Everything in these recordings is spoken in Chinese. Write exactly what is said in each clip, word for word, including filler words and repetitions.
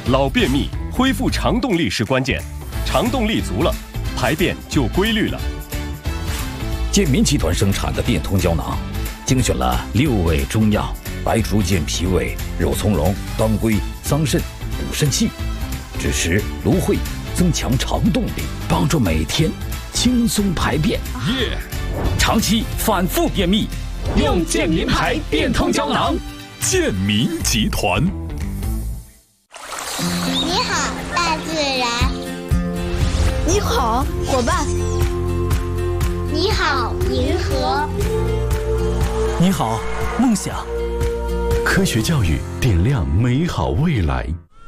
老便秘，恢复肠动力是关键，肠动力足了，排便就规律了。 健民集团生产的变通胶囊，精选了六味中药，白术健脾胃、肉苁蓉、当归、桑葚、补肾气，支持芦荟，增强肠动力，帮助每天轻松排便。 耶！ 长期反复便秘，用健民牌变通胶囊。 健民集团。 你好，大自然。 你好，伙伴。 你好，银河。 你好，梦想。 科学教育点亮美好未来。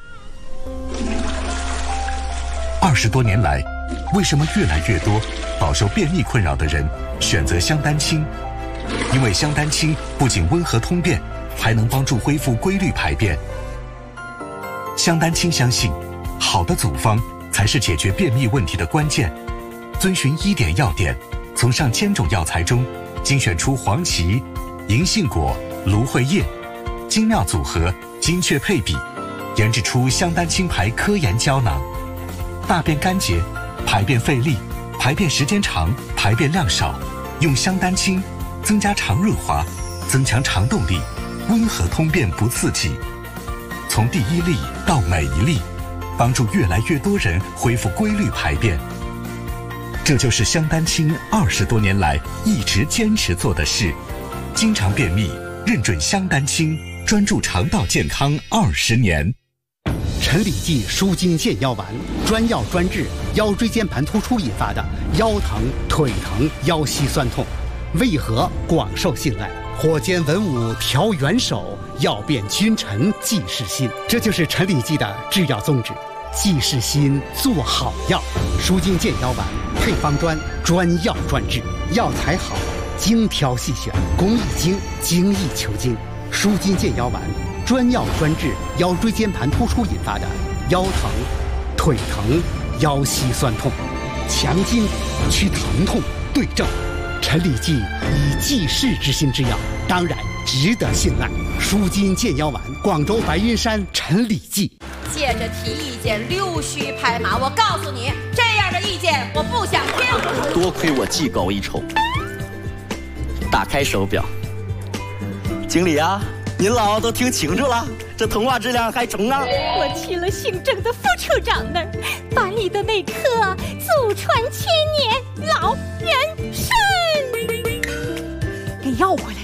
二十多年来，为什么越来越多饱受便秘困扰的人选择香丹清？因为香丹清不仅温和通便，还能帮助恢复规律排便。香丹清相信，好的组方才是解决便秘问题的关键。遵循医典要点，从上千种药材中精选出黄芪、银杏果、芦荟叶，精妙组合，精确配比，研制出香丹清牌科研胶囊。大便干结、排便费力、排便时间长、排便量少，用香丹清增加肠润滑，增强肠动力，温和通便不刺激。从第一粒到每一粒，帮助越来越多人恢复规律排便。这就是香丹清二十多年来一直坚持做的事。经常便秘，认准香丹清，专注肠道健康二十年。 陈李济舒筋健腰丸，专药专治腰椎间盘突出引发的腰疼、腿疼、腰膝酸痛，为何广受信赖？火尖文武调元首，要变君臣济世心。这就是陈李济的制药宗旨，济世心，做好药。舒筋健腰丸配方专，专药专治，药材好，精挑细选，工艺精，精益求精。舒筋健腰丸专药专治腰椎间盘突出引发的腰疼、腿疼、腰膝酸痛，强筋去疼痛，对症。陈李济以济世之心之药，当然值得信赖。舒筋健腰丸，广州白云山陈李济。 借着提意见溜须拍马，我告诉你，这样的意见我不想听。 多亏我技高一筹。打开手表，经理啊，您老都听清楚了，这通话质量还中啊！ 我去了行政的副处长那儿，把你的那颗祖传千年老人参给要回来。